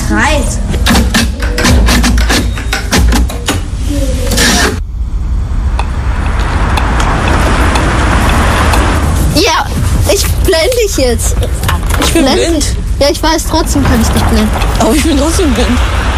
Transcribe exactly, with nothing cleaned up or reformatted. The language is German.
schreit. Ja, ich blende dich jetzt. Ich bin Blend blind. dich. Ja, ich weiß, trotzdem kann ich dich blenden. Aber ich bin trotzdem blind.